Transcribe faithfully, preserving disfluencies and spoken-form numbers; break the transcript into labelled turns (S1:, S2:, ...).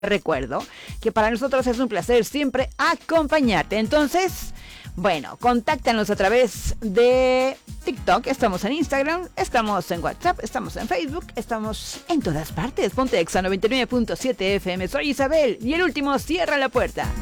S1: recuerdo que para nosotros es un placer siempre acompañarte. Entonces, bueno, contáctanos a través de TikTok, estamos en Instagram, estamos en WhatsApp, estamos en Facebook, estamos en todas partes. Ponte Exa noventa y nueve punto siete F M. Soy Isabel y el último cierra la puerta.